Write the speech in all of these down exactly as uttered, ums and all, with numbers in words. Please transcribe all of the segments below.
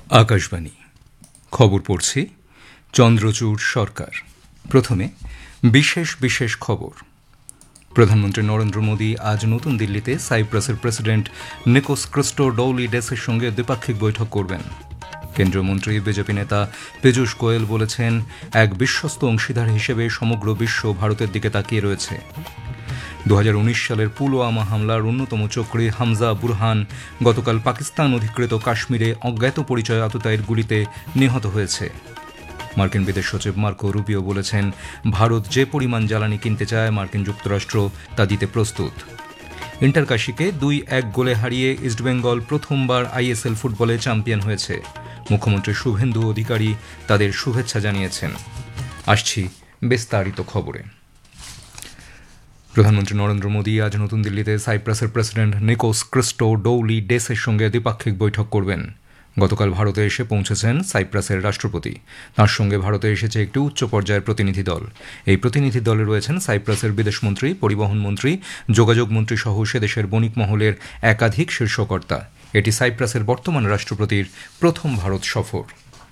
আকাশবাণী খবর পড়ছি চন্দ্রচূড় সরকার। প্রথমে বিশেষ বিশেষ খবর। প্রধানমন্ত্রী নরেন্দ্র মোদী আজ নতুন দিল্লিতে সাইপ্রাসের প্রেসিডেন্ট নিকোস ক্রিস্টোডৌলিডেসের সঙ্গে দ্বিপাক্ষিক বৈঠক করবেন। কেন্দ্রীয় মন্ত্রী বিজেপি নেতা পীযূষ গোয়েল বলেছেন, এক বিশ্বস্ত অংশীদার হিসেবে সমগ্র বিশ্ব ভারতের দিকে তাকিয়ে রয়েছে। দু হাজার উনিশ সালের পুলওয়ামা হামলার অন্যতম চক্রী হামজা বুরহান গতকাল পাকিস্তান অধিকৃত কাশ্মীরে অজ্ঞাত পরিচয় আততায়ীর গুলিতে নিহত হয়েছে। মার্কিন বিদেশ সচিব মার্কো রুবিও বলেছেন, ভারত যে পরিমাণ জ্বালানি কিনতে চায় মার্কিন যুক্তরাষ্ট্র তা দিতে প্রস্তুত। ইন্টারকাশিকে দুই এক গোলে হারিয়ে ইস্টবেঙ্গল প্রথমবার আইএসএল ফুটবলে চ্যাম্পিয়ন হয়েছে। মুখ্যমন্ত্রী শুভেন্দু অধিকারী তাদের শুভেচ্ছা জানিয়েছেন। আসছি বিস্তারিত খবরে। প্রধানমন্ত্রী নরেন্দ্র মোদী আজ নতুন দিল্লিতে সাইপ্রাসের প্রেসিডেন্ট নিকোস ক্রিস্টোডৌলিডেসের সঙ্গে দ্বিপাক্ষিক বৈঠক করবেন। গতকাল ভারতে এসে পৌঁছেছেন সাইপ্রাসের রাষ্ট্রপতি। তাঁর সঙ্গে ভারতে এসেছে একটি উচ্চ পর্যায়ের প্রতিনিধি দল। এই প্রতিনিধি দলে রয়েছেন সাইপ্রাসের বিদেশমন্ত্রী, পরিবহন মন্ত্রী, যোগাযোগ মন্ত্রী সহ সে দেশের বণিক মহলের একাধিক শীর্ষকর্তা। এটি সাইপ্রাসের বর্তমান রাষ্ট্রপতির প্রথম ভারত সফর।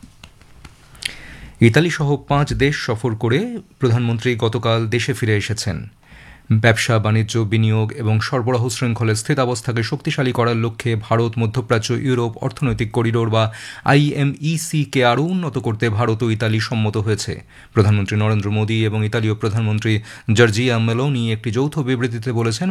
ইতালি সহ পাঁচ দেশ সফর করে প্রধানমন্ত্রী গতকাল দেশে ফিরে এসেছেন। ব্যবসা, বাণিজ্য, বিনিয়োগ এবং সরবরাহ শৃঙ্খলের স্থিতাবস্থাকে শক্তিশালী করার লক্ষ্যে ভারত মধ্যপ্রাচ্য ইউরোপ অর্থনৈতিক করিডোর বা আইএমইসি কে আরও উন্নত করতে ভারত ও ইতালি সম্মত হয়েছে। প্রধানমন্ত্রী নরেন্দ্র মোদী এবং ইতালীয় প্রধানমন্ত্রী জর্জিয়া মেলোনি একটি যৌথ বিবৃতিতে বলেছেন,